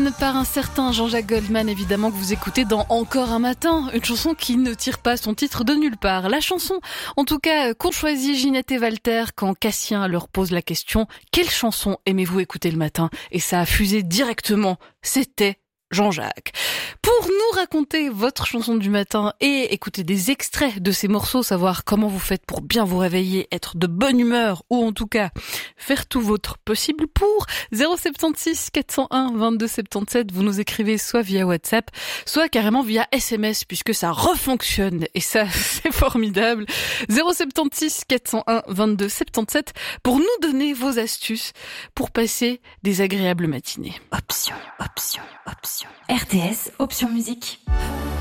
Option par un certain Jean-Jacques Goldman, évidemment, que vous écoutez dans Encore un matin, une chanson qui ne tire pas son titre de nulle part. La chanson, en tout cas, qu'ont choisi Ginette et Walter quand Cassien leur pose la question « Quelle chanson aimez-vous écouter le matin ?» Et ça a fusé directement, c'était Jean-Jacques. Pour nous raconter votre chanson du matin et écouter des extraits de ces morceaux, savoir comment vous faites pour bien vous réveiller, être de bonne humeur ou en tout cas faire tout votre possible pour 076 401 22 77, vous nous écrivez soit via WhatsApp, soit carrément via SMS puisque ça refonctionne et ça c'est formidable. 076 401 22 77 pour nous donner vos astuces pour passer des agréables matinées. Option. RTS, Option Musique.